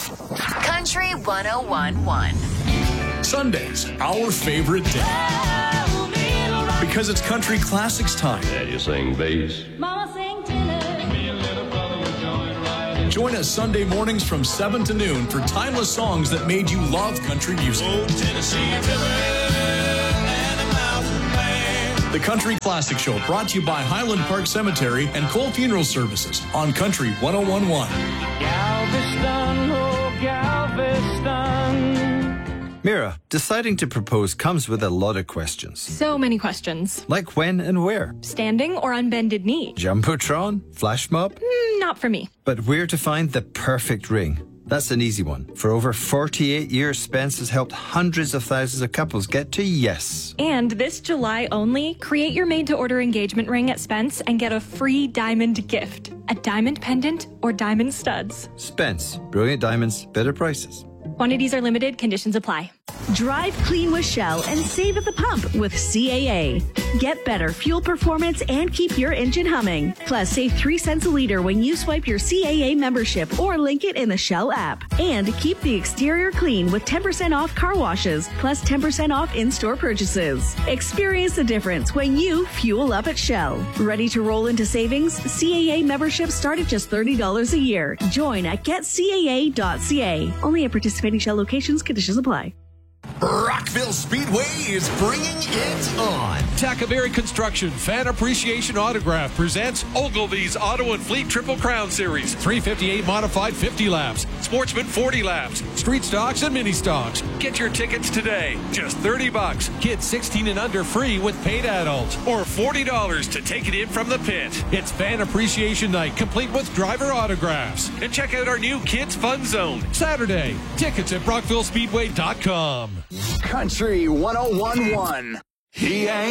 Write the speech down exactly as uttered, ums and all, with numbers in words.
Country one oh one point one. Sundays, our favorite day. Because it's country classics time. Daddy sing bass. Mama sing tenor. Join us Sunday mornings from seven to noon for timeless songs that made you love country music. Oh, Tennessee River and a mountain man. The Country Classic Show, brought to you by Highland Park Cemetery and Cole Funeral Services on Country one oh one point one. Galveston, oh Galveston. Mira, deciding to propose comes with a lot of questions. So many questions. Like when and where? Standing or on bended knee? Jumbotron? Flash mob? Mm, not for me. But where to find the perfect ring? That's an easy one. For over forty-eight years, Spence has helped hundreds of thousands of couples get to yes. And this July only, create your made-to-order engagement ring at Spence and get a free diamond gift. A diamond pendant or diamond studs. Spence. Brilliant diamonds, better prices. Quantities are limited. Conditions apply. Drive clean with Shell and save at the pump with C A A. Get better fuel performance and keep your engine humming. Plus, save three cents a liter when you swipe your C A A membership or link it in the Shell app. And keep the exterior clean with ten percent off car washes, plus ten percent off in-store purchases. Experience the difference when you fuel up at Shell. Ready to roll into savings? C A A memberships start at just thirty dollars a year. Join at get c a a dot c a. Only at participating Shell locations. Conditions apply. Rockville Speedway is bringing it on. Tackaberry Construction Fan Appreciation Autograph presents Ogilvy's Auto and Fleet Triple Crown Series. three fifty-eight modified fifty laps. Sportsman forty laps. Street stocks and mini stocks. Get your tickets today. Just thirty bucks. Kids sixteen and under free with paid adults. Or forty dollars to take it in from the pit. It's Fan Appreciation Night, complete with driver autographs. And check out our new Kids Fun Zone. Saturday. Tickets at brockville speedway dot com. Country one oh one point one. He ain't